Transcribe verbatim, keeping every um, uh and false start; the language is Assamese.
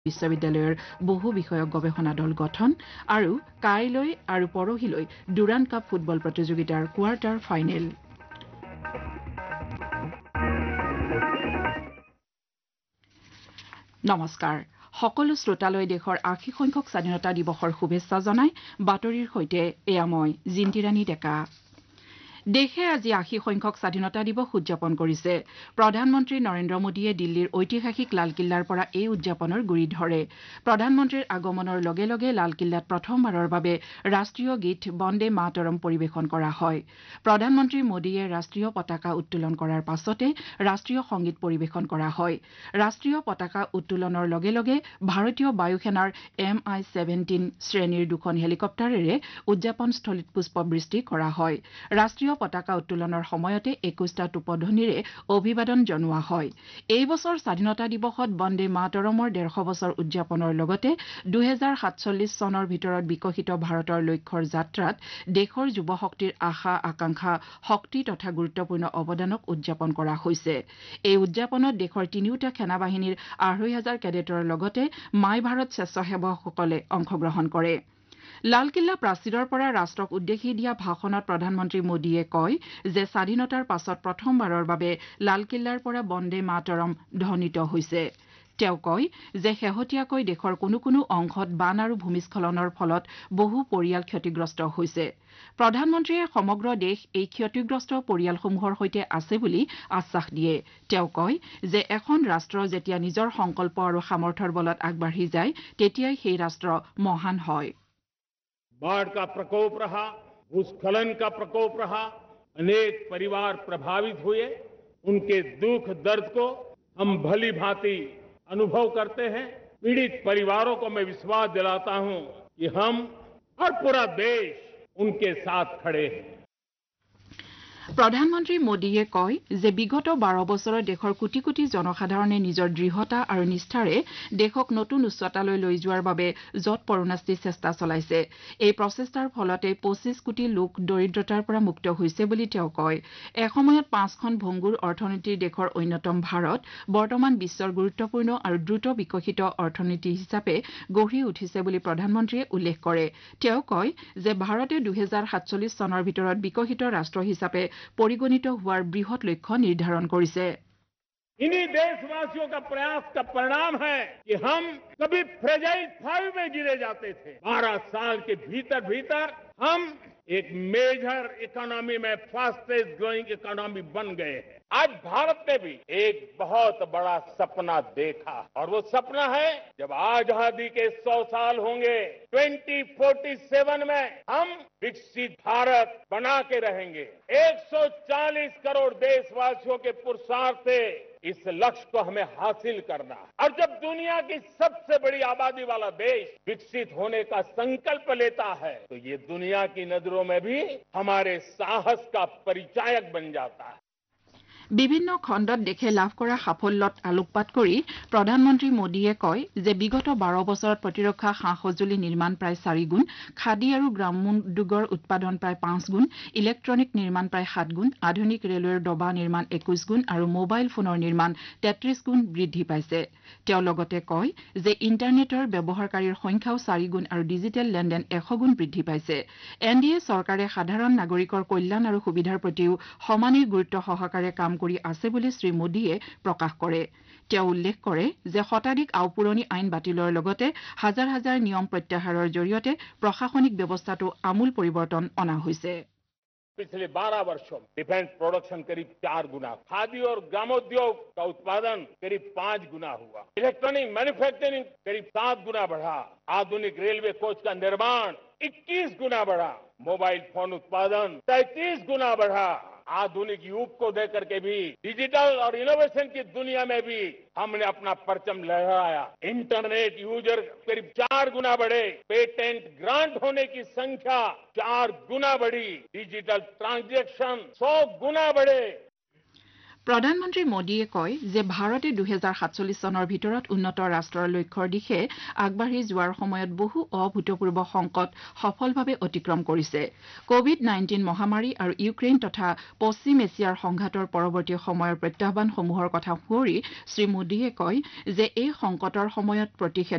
বিশ্ববিদ্যালয়ৰ বহু বিষয়ক গৱেষণা দল গঠন আৰু কাইলৈ আৰু পৰহিলৈ ডুৰাণ্ড কাপ ফুটবল প্ৰতিযোগিতাৰ কোৱাৰ্টাৰ ফাইনেল। নমস্কাৰ সকলো শ্ৰোতালৈ দেশৰ আশী সংখ্যক স্বাধীনতা দিৱসৰ শুভেচ্ছা জনাই বাতৰিৰ সৈতে এয়া মই জিন্তিৰাণী ডেকা। দেশে আজি আশী সংখ্যক স্বাধীনতা দিৱস উদযাপন কৰিছে। প্ৰধানমন্ত্ৰী নৰেন্দ্ৰ মোদীয়ে দিল্লীৰ ঐতিহাসিক লালকিল্লাৰ পৰা এই উদযাপনৰ গুৰি ধৰে। প্ৰধানমন্ত্ৰীৰ আগমনৰ লগে লগে লালকিল্লাত প্ৰথমবাৰৰ বাবে ৰাষ্ট্ৰীয় গীত বন্দে মাতৰম পৰিৱেশন কৰা হয়। প্ৰধানমন্ত্ৰী মোদীয়ে ৰাষ্ট্ৰীয় পতাকা উত্তোলন কৰাৰ পাছতে ৰাষ্ট্ৰীয় সংগীত পৰিৱেশন কৰা হয়। ৰাষ্ট্ৰীয় পতাকা উত্তোলনৰ লগে লগে ভাৰতীয় বায়ু সেনাৰ এম আই ছেভেণ্টিন শ্ৰেণীৰ দুখন হেলিকপ্টাৰেৰে উদযাপনস্থলীত পুষ্পবৃষ্টি কৰা হয়। ৰাষ্ট্ৰীয় পতাকা উত্তোলনৰ সময়তে একৈশটা টোপধ্বনিৰে অভিবাদন জনোৱা হয়। এই বছৰ স্বাধীনতা দিৱসত বন্দে মাতৰমৰ ডেৰশ বছৰ উদযাপনৰ লগতে দুহেজাৰ সাতচল্লিছ চনৰ ভিতৰত বিকশিত ভাৰতৰ লক্ষ্যৰ যাত্ৰাত দেশৰ যুৱ শক্তিৰ আশা আকাংক্ষা শক্তি তথা গুৰুত্বপূৰ্ণ অৱদানক উদযাপন কৰা হৈছে। এই উদযাপনত দেশৰ তিনিওটা সেনাবাহিনীৰ আঢ়ৈ হাজাৰ কেডেটৰ লগতে মাই ভাৰত স্বেচ্ছাসেৱকসকলে অংশগ্ৰহণ কৰে। লালকিল্লা প্ৰাচীৰৰ পৰা ৰাষ্ট্ৰক উদ্দেশ্যি দিয়া ভাষণত প্ৰধানমন্ত্ৰী মোদীয়ে কয় যে স্বাধীনতাৰ পাছত প্ৰথমবাৰৰ বাবে লালকিল্লাৰ পৰা বন্দে মাতৰম ধ্বনিত হৈছে। তেওঁ কয় যে শেহতীয়াকৈ দেশৰ কোনো কোনো অংশত বান আৰু ভূমিস্খলনৰ ফলত বহু পৰিয়াল ক্ষতিগ্ৰস্ত হৈছে। প্ৰধানমন্ত্ৰীয়ে সমগ্ৰ দেশ এই ক্ষতিগ্ৰস্ত পৰিয়ালসমূহৰ সৈতে আছে বুলি আশ্বাস দিয়ে। তেওঁ কয় যে এখন ৰাষ্ট্ৰ যেতিয়া নিজৰ সংকল্প আৰু সামৰ্থ্যৰ বলত আগবাঢ়ি যায় তেতিয়াই সেই ৰাষ্ট্ৰ মহান হয়। बाढ़ का प्रकोप रहा, भूस्खलन का प्रकोप रहा, अनेक परिवार प्रभावित हुए। उनके दुख दर्द को हम भली भांति अनुभव करते हैं। पीड़ित परिवारों को मैं विश्वास दिलाता हूं कि हम और पूरा देश उनके साथ खड़े हैं। প্ৰধানমন্ত্ৰী মোদীয়ে কয় যে বিগত বাৰ বছৰত দেশৰ কোটি কোটি জনসাধাৰণে নিজৰ দৃঢ়তা আৰু নিষ্ঠাৰে দেশক নতুন উচ্চতালৈ লৈ যোৱাৰ বাবে যৎ পৰোনাস্তি চেষ্টা চলাইছে। এই প্ৰচেষ্টাৰ ফলতে পঁচিছ কোটি লোক দৰিদ্ৰতাৰ পৰা মুক্ত হৈছে বুলি তেওঁ কয়। এসময়ত পাঁচখন ভংগুৰ অৰ্থনীতিৰ দেশৰ অন্যতম ভাৰত বৰ্তমান বিশ্বৰ গুৰুত্বপূৰ্ণ আৰু দ্ৰুত বিকশিত অৰ্থনীতি হিচাপে গঢ়ি উঠিছে বুলি প্ৰধানমন্ত্ৰীয়ে উল্লেখ কৰে। তেওঁ কয় যে ভাৰতে দুহেজাৰ সাতচল্লিছ চনৰ ভিতৰত বিকশিত ৰাষ্ট্ৰ হিচাপে পৰিগণিত হোৱাৰ বৃহৎ লক্ষ্য নিৰ্ধাৰণ কৰিছে। इन्हीं देशवासियों का प्रयास का परिणाम है कि हम कभी फ्रेजाइल फाइव में गिरे जाते थे। बारह साल के भीतर भीतर हम एक मेजर इकोनॉमी में फास्टेस्ट ग्रोइंग इकोनॉमी बन गए हैं। आज भारत ने भी एक बहुत बड़ा सपना देखा और वो सपना है जब आजादी के सौ साल होंगे ट्वेंटी फोर्टी सेवन में हम विकसित भारत बना के रहेंगे। एक सौ चालीस करोड़ देशवासियों के पुरुषार्थ से इस लक्ष्य को हमें हासिल करना है। और जब दुनिया की सबसे बड़ी आबादी वाला देश विकसित होने का संकल्प लेता है तो ये दुनिया की नजरों में भी हमारे साहस का परिचायक बन जाता है। বিভিন্ন খণ্ডত দেশে লাভ কৰা সাফল্যত আলোকপাত কৰি প্ৰধানমন্ত্ৰী মোদীয়ে কয় যে বিগত বাৰ বছৰত প্ৰতিৰক্ষা সা সঁজুলি নিৰ্মাণ প্ৰায় চাৰি গুণ, খাদী আৰু গ্ৰামোদ্যোগৰ উৎপাদন প্ৰায় পাঁচ গুণ, ইলেক্ট্ৰনিক নিৰ্মাণ প্ৰায় সাত গুণ, আধুনিক ৰেলৱেৰ ডবা নিৰ্মাণ একৈশ গুণ আৰু মোবাইল ফোনৰ নিৰ্মাণ তেত্ৰিশ গুণ বৃদ্ধি পাইছে। তেওঁ লগতে কয় যে ইণ্টাৰনেটৰ ব্যৱহাৰকাৰীৰ সংখ্যাও চাৰি গুণ আৰু ডিজিটেল লেনদেন এশ গুণ বৃদ্ধি পাইছে। এন ডি এ চৰকাৰে সাধাৰণ নাগৰিকৰ কল্যাণ আৰু সুবিধাৰ প্ৰতিও সমানেই গুৰুত্ব সহকাৰে কাম কৰি আছে বুলি শ্ৰী মোদীয়ে প্ৰকাশ কৰে। তেওঁ উল্লেখ কৰে যে শতাধিক আওপুৰণি আইন বাতিলৰ লগতে হাজাৰ হাজাৰ নিয়ম প্ৰত্যাহাৰৰ জৰিয়তে প্ৰশাসনিক ব্যৱস্থাটো আমূল পৰিৱৰ্তন অনা হৈছে। पिछले बारह वर्षों में डिफेंस प्रोडक्शन करीब चार गुना, खादी और ग्रामोद्योग का उत्पादन करीब पांच गुना हुआ, इलेक्ट्रॉनिक मैन्युफैक्चरिंग करीब सात गुना बढ़ा, आधुनिक रेलवे कोच का निर्माण इक्कीस गुना बढ़ा, मोबाइल फोन उत्पादन तैंतीस गुना बढ़ा। आधुनिक युग को देकर के भी डिजिटल और इनोवेशन की दुनिया में भी हमने अपना परचम लहराया। इंटरनेट यूजर करीब चार गुना बढ़े, पेटेंट ग्रांट होने की संख्या चार गुना बढ़ी, डिजिटल ट्रांजैक्शन सौ गुना बढ़े। প্ৰধানমন্ত্ৰী মোদীয়ে কয় যে ভাৰতে দুহেজাৰ সাতচল্লিছ চনৰ ভিতৰত উন্নত ৰাষ্ট্ৰৰ লক্ষ্যৰ দিশে আগবাঢ়ি যোৱাৰ সময়ত বহু অভূতপূৰ্ব সংকট সফলভাৱে অতিক্ৰম কৰিছে। কোভিড নাইণ্টিন মহামাৰী আৰু ইউক্ৰেইন তথা পশ্চিম এছিয়াৰ সংঘাতৰ পৰৱৰ্তী সময়ৰ প্ৰত্যাহ্বানসমূহৰ কথা সুঁৱৰি শ্ৰী মোদীয়ে কয় যে এই সংকটৰ সময়ত প্ৰতিষেধক